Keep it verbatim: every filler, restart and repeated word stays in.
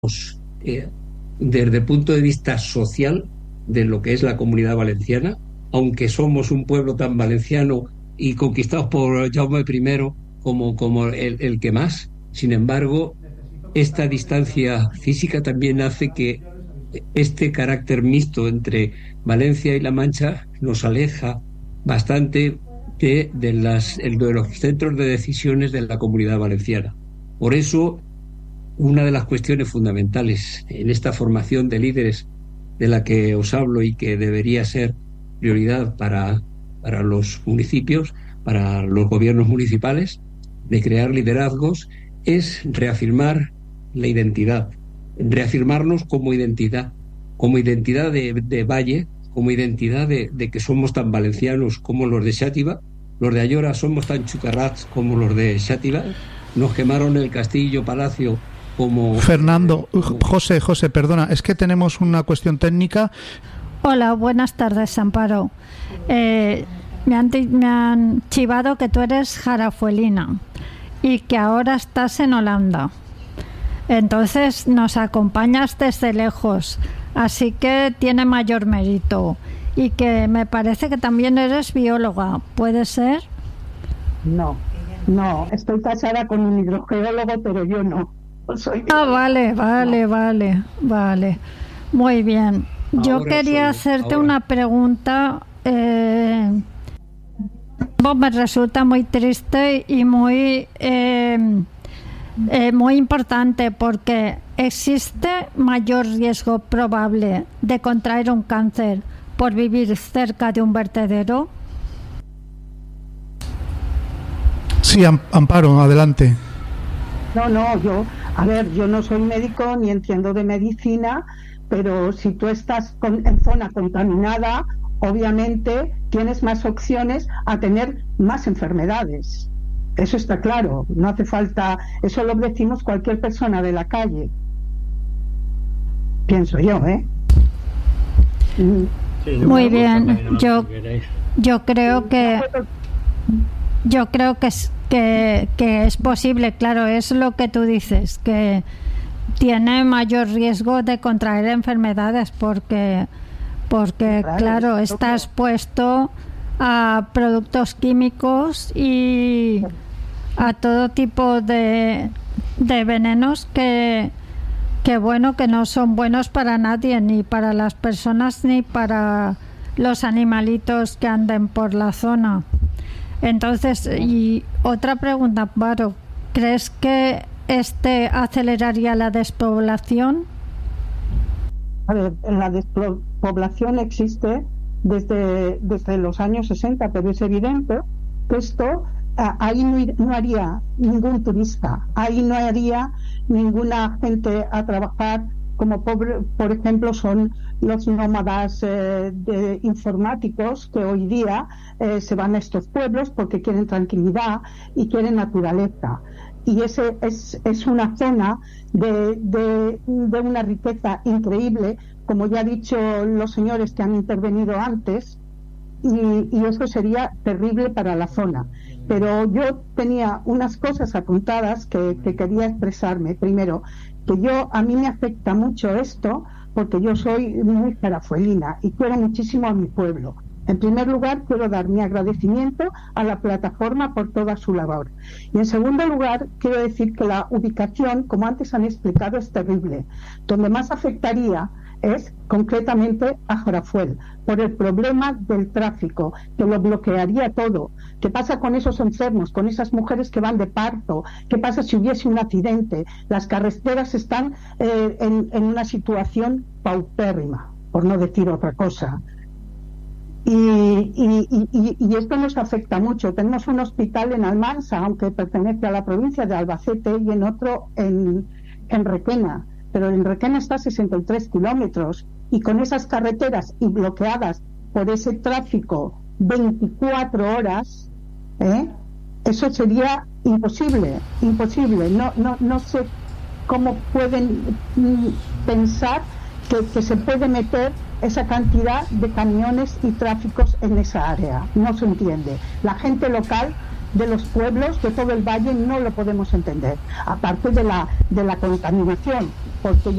eh, desde el punto de vista social de lo que es la Comunidad Valenciana, aunque somos un pueblo tan valenciano y conquistados por Jaume primero como, como el, el que más. Sin embargo, esta distancia física también hace que este carácter mixto entre Valencia y La Mancha nos aleja bastante de, de, las, de los centros de decisiones de la Comunidad Valenciana. Por eso, una de las cuestiones fundamentales en esta formación de líderes de la que os hablo y que debería ser prioridad para, para los municipios, para los gobiernos municipales, de crear liderazgos, es reafirmar la identidad, reafirmarnos como identidad, como identidad de, de Valle, como identidad de, de que somos tan valencianos como los de Xàtiva, los de Ayora somos tan chucarrats como los de Xàtiva, nos quemaron el castillo, palacio, como... Fernando, como... José, José, perdona, es que tenemos una cuestión técnica. Hola, buenas tardes, Amparo. Eh, me, han, me han chivado que tú eres jarafuelina y que ahora estás en Holanda. Entonces nos acompañas desde lejos, así que tiene mayor mérito. Y que me parece que también eres bióloga, ¿puede ser? No, no, estoy casada con un hidrogeólogo, pero yo no. Soy ah, vale, vale, vale, vale. Muy bien. Yo ahora quería soy, hacerte ahora. una pregunta. Eh, me resulta muy triste y muy... Eh, Eh, muy importante, porque existe mayor riesgo probable de contraer un cáncer por vivir cerca de un vertedero. Sí, Amparo, adelante. No, no, yo, a ver, yo no soy médico ni entiendo de medicina, pero si tú estás con, en zona contaminada, obviamente tienes más opciones a tener más enfermedades. Eso está claro, no hace falta, eso lo decimos cualquier persona de la calle, pienso yo, ¿eh? Sí, muy bien, yo yo creo que yo creo que es que, que es posible, claro, es lo que tú dices, que tiene mayor riesgo de contraer enfermedades porque porque claro, claro estás puesto a productos químicos y a todo tipo de, de venenos que, que bueno, que no son buenos para nadie, ni para las personas ni para los animalitos que anden por la zona. Entonces, y otra pregunta, Amparo, ¿crees que este aceleraría la despoblación? A ver, la despoblación existe Desde, desde los años sesenta, pero es evidente que esto ah, ahí no, no haría ningún turista, ahí no haría ninguna gente a trabajar, como por, por ejemplo son los nómadas eh, de informáticos que hoy día eh, se van a estos pueblos porque quieren tranquilidad y quieren naturaleza. Y ese es, es una zona de, de, de una riqueza increíble, como ya han dicho los señores que han intervenido antes, y, y eso sería terrible para la zona. Pero yo tenía unas cosas apuntadas que, que quería expresarme. Primero, que yo a mí me afecta mucho esto porque yo soy muy jarafuelina y quiero muchísimo a mi pueblo. En primer lugar, quiero dar mi agradecimiento a la plataforma por toda su labor. Y en segundo lugar, quiero decir que la ubicación, como antes han explicado, es terrible. Donde más afectaría es concretamente a Jarafuel, por el problema del tráfico, que lo bloquearía todo. ¿Qué pasa con esos enfermos, con esas mujeres que van de parto? ¿Qué pasa si hubiese un accidente? Las carreteras están eh, en, en una situación paupérrima, por no decir otra cosa. Y, y, y, y esto nos afecta mucho. Tenemos un hospital en Almansa, aunque pertenece a la provincia de Albacete, y en otro en, en Requena. Pero en Requena está a sesenta y tres kilómetros, y con esas carreteras y bloqueadas por ese tráfico veinticuatro horas, ¿eh? Eso sería imposible, imposible. No, no, no sé cómo pueden mm, pensar que, que se puede meter esa cantidad de camiones y tráficos en esa área. No se entiende. La gente local de los pueblos de todo el valle no lo podemos entender, aparte de la de la contaminación, porque